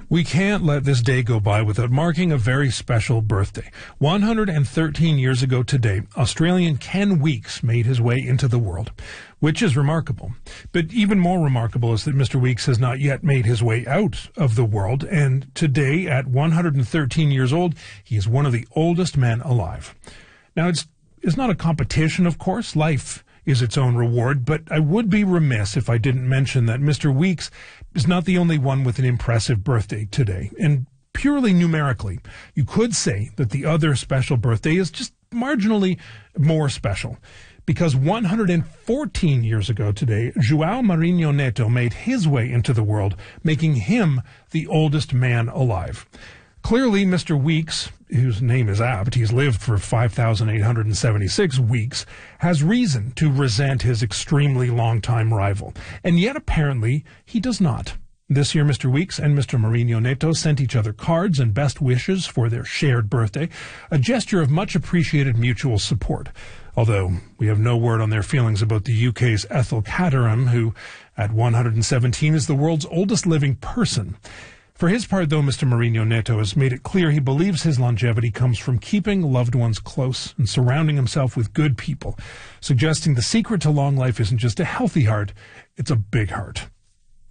We can't let this day go by without marking a very special birthday. 113 years ago today, Australian Ken Weeks made his way into the world, which is remarkable. But even more remarkable is that Mr. Weeks has not yet made his way out of the world, and today, at 113 years old, he is one of the oldest men alive. Now, it's not a competition, of course. Life is its own reward, but I would be remiss if I didn't mention that Mr. Weeks is not the only one with an impressive birthday today. And purely numerically, you could say that the other special birthday is just marginally more special. Because 114 years ago today, João Marinho Neto made his way into the world, making him the oldest man alive. Clearly, Mr. Weeks, whose name is apt, he's lived for 5,876 weeks, has reason to resent his extremely long-time rival. And yet, apparently, he does not. This year, Mr. Weeks and Mr. Marinho Neto sent each other cards and best wishes for their shared birthday, a gesture of much appreciated mutual support. Although we have no word on their feelings about the UK's Ethel Caterham, who, at 117, is the world's oldest living person. For his part, though, Mr. Marinho Neto has made it clear he believes his longevity comes from keeping loved ones close and surrounding himself with good people, suggesting the secret to long life isn't just a healthy heart, it's a big heart.